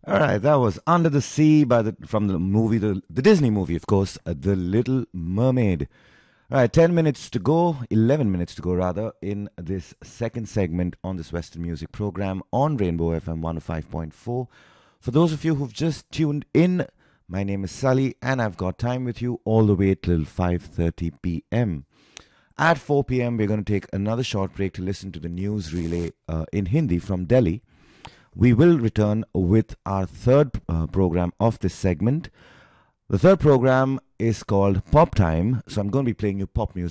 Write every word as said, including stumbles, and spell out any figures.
All right, that was Under the Sea by the from the movie, the, the Disney movie, of course, uh, The Little Mermaid. All right, ten minutes to go, eleven minutes to go, rather, in this second segment on this Western music program on Rainbow F M one oh five point four. For those of you who've just tuned in, my name is Sully, and I've got time with you all the way till five thirty p m. At four p m, we're going to take another short break to listen to the news relay uh, in Hindi from Delhi. We will return with our third uh, program of this segment. The third program is called Pop Time, so I'm going to be playing you pop music.